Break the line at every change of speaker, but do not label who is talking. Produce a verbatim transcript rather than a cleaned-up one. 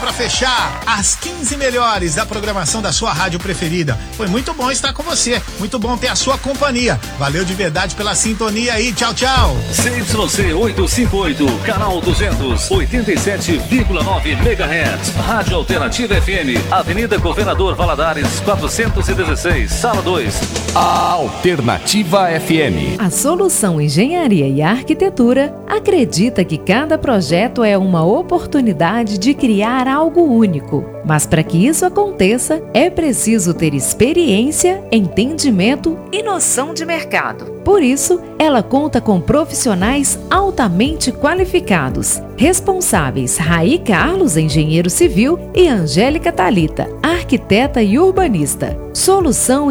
para fechar as quinze melhores da programação da sua rádio preferida. Foi muito bom estar com você, muito bom ter a sua companhia. Valeu de verdade pela sintonia aí, tchau, tchau.
C Y C oitocentos e cinquenta e oito, canal duzentos, oitenta e sete vírgula nove megahertz, Rádio Alternativa F M, Avenida Governador Valadares, quatrocentos e dezesseis, sala dois.
A Alternativa F M.
A Solução Engenharia e Arquitetura acredita que cada projeto é uma oportunidade de criar algo único. Mas para que isso aconteça, é preciso ter experiência, entendimento e noção de mercado. Por isso, ela conta com profissionais altamente qualificados, responsáveis Raí Carlos, engenheiro civil, e Angélica Thalita, arquiteta e urbanista. Solução